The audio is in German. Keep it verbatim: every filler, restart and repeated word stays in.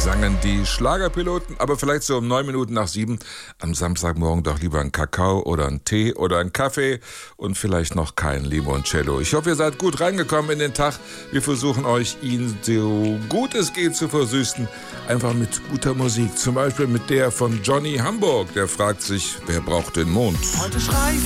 sangen die Schlagerpiloten, aber vielleicht so um neun Minuten nach sieben am Samstagmorgen doch lieber einen Kakao oder einen Tee oder einen Kaffee und vielleicht noch kein Limoncello. Ich hoffe, ihr seid gut reingekommen in den Tag. Wir versuchen euch, ihn so gut es geht zu versüßen, einfach mit guter Musik. Zum Beispiel mit der von Johnny Hamburg. Der fragt sich, wer braucht den Mond? Heute schrei